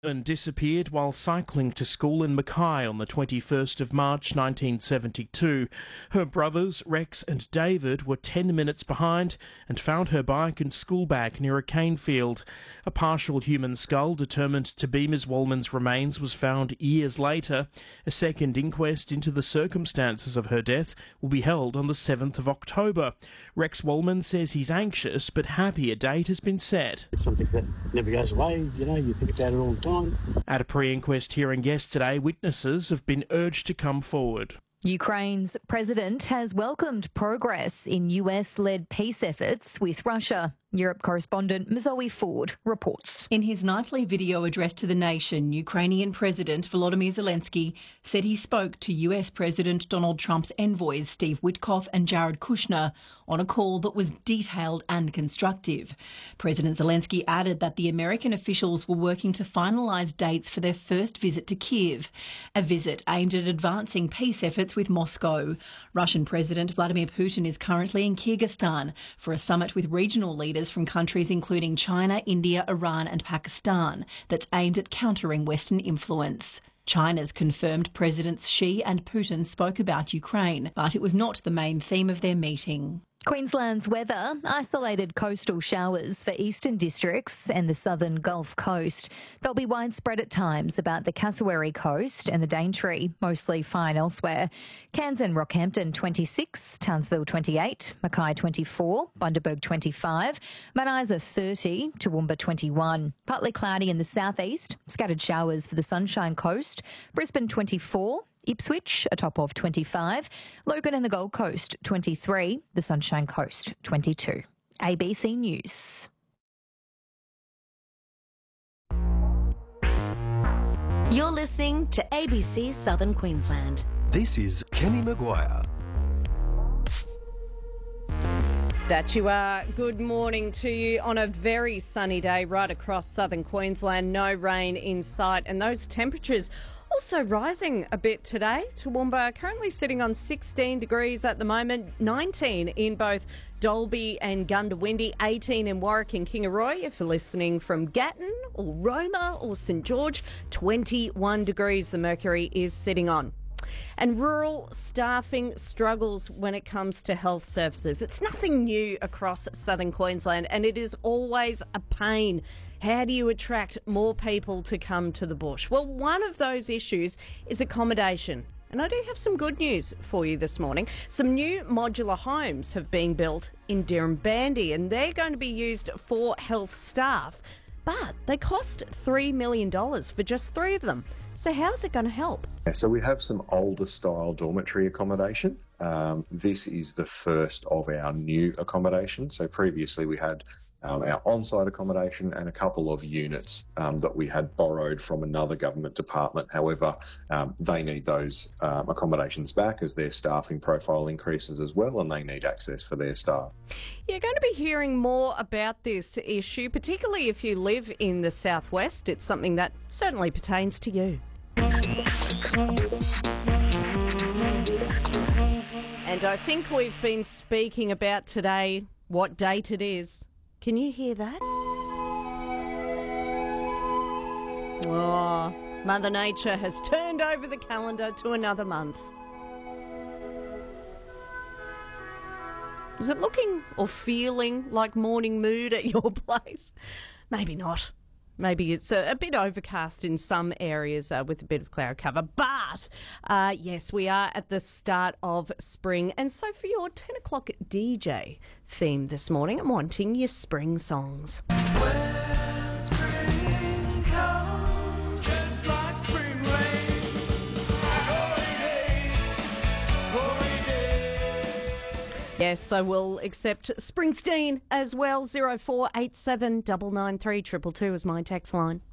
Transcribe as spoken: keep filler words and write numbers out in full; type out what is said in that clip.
and disappeared while cycling to school in Mackay on the twenty-first of March nineteen seventy-two. Her brothers, Rex and David, were ten minutes behind and found her bike and school bag near a cane field. A partial human skull determined to be Miz Wallman's remains was found years later. A second inquest into the circumstances of her death will be held on the seventh of October. Rex Wallman says he's anxious but happy a date has been set. It's something that never goes away, you know, you think about it all the time. At a pre-inquest hearing yesterday, witnesses have been urged to come forward. Ukraine's president has welcomed progress in U S-led peace efforts with Russia. Europe correspondent Zoe Ford reports. In his nightly video address to the nation, Ukrainian President Volodymyr Zelensky said he spoke to U S President Donald Trump's envoys Steve Witkoff and Jared Kushner on a call that was detailed and constructive. President Zelensky added that the American officials were working to finalise dates for their first visit to Kyiv, a visit aimed at advancing peace efforts with Moscow. Russian President Vladimir Putin is currently in Kyrgyzstan for a summit with regional leaders from countries including China, India, Iran and Pakistan that's aimed at countering Western influence. China's confirmed Presidents Xi and Putin spoke about Ukraine, but it was not the main theme of their meeting. Queensland's weather, isolated coastal showers for eastern districts and the southern Gulf Coast. They'll be widespread at times about the Cassowary Coast and the Daintree, mostly fine elsewhere. Cairns and Rockhampton twenty-six, Townsville twenty-eight, Mackay twenty-four, Bundaberg twenty-five, Mount Isa thirty, Toowoomba twenty-one. Partly cloudy in the southeast, scattered showers for the Sunshine Coast, Brisbane twenty-four, Ipswich, a top of twenty-five, Logan and the Gold Coast, twenty-three, the Sunshine Coast, twenty-two. A B C News. You're listening to A B C Southern Queensland. This is Kenny Maguire. That you are. Good morning to you on a very sunny day right across southern Queensland. No rain in sight, and those temperatures also rising a bit today. Toowoomba currently sitting on sixteen degrees at the moment, nineteen in both Dalby and Gundawindi, eighteen in Warwick and Kingaroy. If you're listening from Gatton or Roma or St George, twenty-one degrees the mercury is sitting on. And rural staffing struggles when it comes to health services. It's nothing new across southern Queensland, and it is always a pain. How do you attract more people to come to the bush? Well, one of those issues is accommodation. And I do have some good news for you this morning. Some new modular homes have been built in Dirranbandi, and they're going to be used for health staff. But they cost three million dollars for just three of them. So how's it going to help? Yeah, so we have some older style dormitory accommodation. Um, this is the first of our new accommodation. So previously we had um, our on-site accommodation and a couple of units um, that we had borrowed from another government department. However, um, they need those um, accommodations back as their staffing profile increases as well, and they need access for their staff. You're going to be hearing more about this issue, particularly if you live in the southwest. It's something that certainly pertains to you. And I think we've been speaking about today what date it is. Can you hear that? Oh, Mother Nature has turned over the calendar to another month. Is it looking or feeling like morning mood at your place? Maybe not. Maybe it's a, a bit overcast in some areas uh, with a bit of cloud cover. But, uh, yes, we are at the start of spring. And so for your ten o'clock D J theme this morning, I'm wanting your spring songs. When spring comes, just like spring rain. Glory days, glory days. Yes, I will accept Springsteen as well. zero four eight seven nine nine three two two two is my text line.